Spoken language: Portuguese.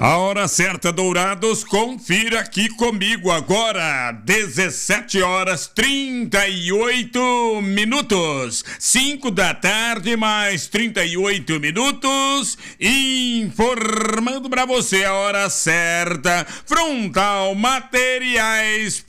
A hora certa, Dourados, confira aqui comigo agora, 17 horas 38 minutos, 5 da tarde mais 38 minutos, informando para você a hora certa, Frontal Materiais